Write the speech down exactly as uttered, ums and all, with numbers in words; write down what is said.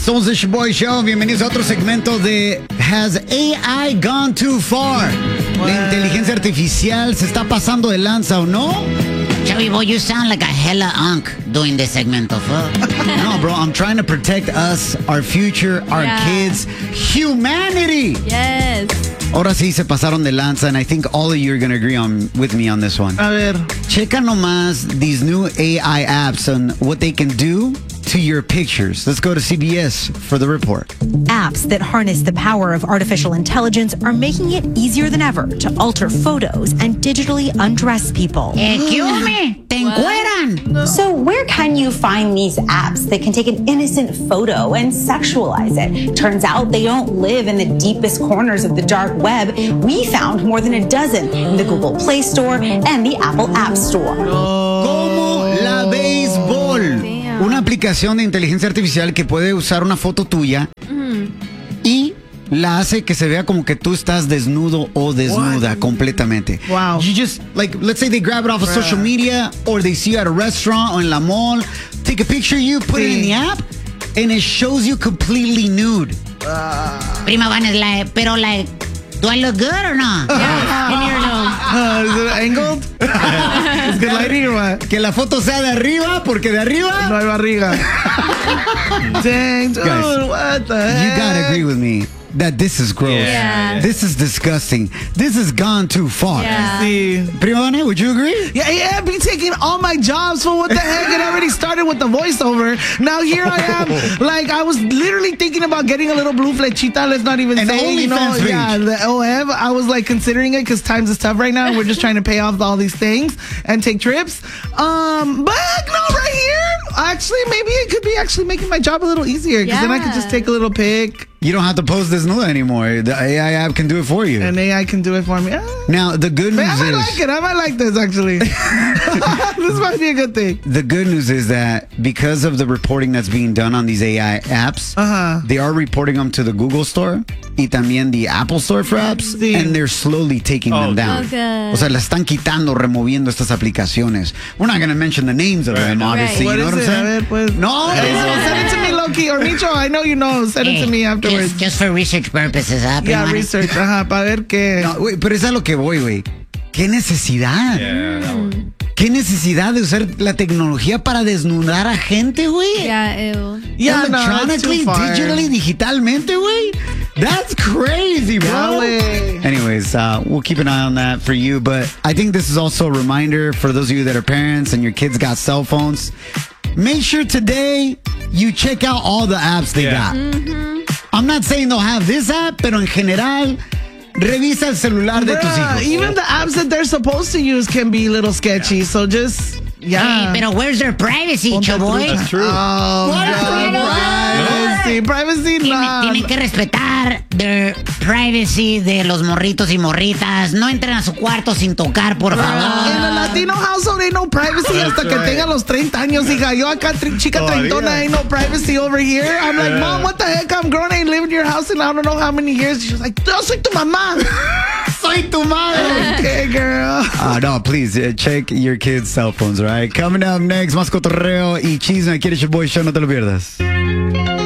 Somos the Shoboy Show. Bienvenidos a otro segmento de Has A I Gone Too Far? ¿La inteligencia artificial se está pasando de lanza o no? Joey boy, you sound like a hella unk doing this segment of No, bro, I'm trying to protect us, our future, our Yeah. kids, humanity. Yes. Ahora sí se pasaron de lanza, and I think all of you are going to agree on with me on this one. A ver. Checa nomás these new A I apps and what they can do to your pictures. Let's go to C B S for the report. Apps that harness the power of artificial intelligence are making it easier than ever to alter photos and digitally undress people. Excuse me, te encueran. So where can you find these apps that can take an innocent photo and sexualize it? Turns out they don't live in the deepest corners of the dark web. We found more than a dozen in the Google Play Store and the Apple App Store. Como la béisbol. Damn. Una aplicación de inteligencia artificial que puede usar una foto tuya y la hace que se vea como que tú estás desnudo o desnuda completamente. Wow. You just, like, let's say they grab it off of Bruh. social media or they see you at a restaurant or in la mall, take a picture, you put it in the app, and it shows you completely nude. Prima Van is like, pero like, do I look good or not? In your nose. Uh, is it angled? Is good lighting or what? Que la foto sea de arriba, porque de arriba, No hay barriga. Dang, dude, Guys, what the you heck? gotta agree with me that this is gross. Yeah. This is disgusting. This has gone too far. Yeah. See. Prima Vane, would you agree? Yeah, yeah, be taking all my jobs for what the heck? It already started with the voiceover. Now here I am. Like, I was literally thinking about getting a little blue flechita. Let's not even An say, you know, OnlyFans page. yeah, the O F. I was like considering it because times is tough right now. We're just trying to pay off all these things and take trips. Um, but no, right here, actually, maybe it could be actually making my job a little easier because then I could just Yeah. take a little pic You don't have to pose desnuda anymore. The A I app can do it for you. and A I can do it for me. Ah. Now, the good Man, news I might is like it. I might like this actually. This might be a good thing. the good news is that because of the reporting that's being done on these A I apps, Uh-huh. they are reporting them to the Google Store y también the Apple Store for apps, Sí. and they're slowly taking them down. Oh, good. O sea, la están quitando, removiendo estas aplicaciones. We're not going to mention the names of them, obviously. What You know is what I'm it? saying? A ver, pues. No, Hey, no. so send it to me, Loki. Or Micho, I know you know. Send it Hey, to me afterwards. Just, just for research purposes, ¿ah, Prima Yeah, Vane? research. Ajá, para ver qué. No, güey, pero es a lo que voy, güey. ¿Qué necesidad? ¿Qué necesidad de usar la tecnología para desnudar a gente, güey? Yeah, ew. Yeah, no, it's Electronically, too far. digitally, digitalmente, güey. That's crazy, bro. Yeah, güey. Anyways, uh, we'll keep an eye on that for you. But I think this is also a reminder for those of you that are parents and your kids got cell phones. Make sure today you check out all the apps they got. I'm not saying they'll have this app, pero en general, revisa el celular de tus Bruh, hijos. even the apps that they're supposed to use can be a little sketchy. So just, yeah. Hey, pero where's their privacy, Choboy? That's true. Oh, What? God, privacy. Privacy, Tienen, no. tienen que respetar their privacy de los morritos y morritas. No entren a su cuarto sin tocar, por In a favor. Latino household ain't no privacy hasta que tenga los treinta años. Hija, yo acá, tri- chica Todavía. treintona, ain't no privacy over here. I'm like, Mom, what the heck? I'm grown. I ain't lived in your house in I don't know how many years. She's like, yo soy tu mamá. Soy tu madre. Okay, girl. Uh, no, please uh, check your kids' cell phones, all right? Coming up next, más cotorreo y chisme. Aquí en el Shoboy Show, no te lo pierdas.